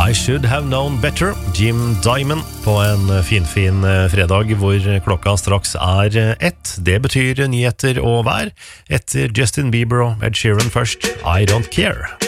I should have known better, Jim Diamond, på en fin fredag hvor klokka straks 1. Det betyr nyheter og vær. Etter Justin Bieber og Ed Sheeran først, I Don't Care.